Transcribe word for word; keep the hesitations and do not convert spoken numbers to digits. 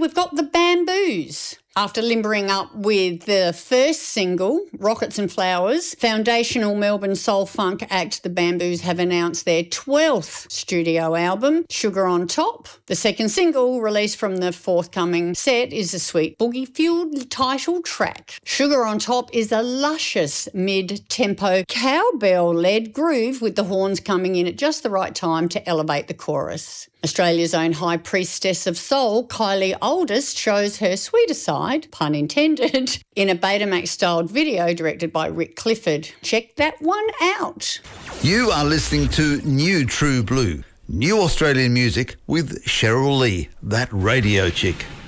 we've got the Bamboos. After limbering up with the first single, Rockets and Flowers, foundational Melbourne soul funk act The Bamboos have announced their twelfth studio album, Sugar on Top. The second single, released from the forthcoming set, is a sweet boogie-fueled title track. Sugar on Top is a luscious mid-tempo cowbell-led groove with the horns coming in at just the right time to elevate the chorus. Australia's own high priestess of soul, Kylie Oldest, shows her sweeter side, pun intended, in a Betamax-styled video directed by Rick Clifford. Check that one out. You are listening to New True Blue, new Australian music with Cheryl Lee, that radio chick.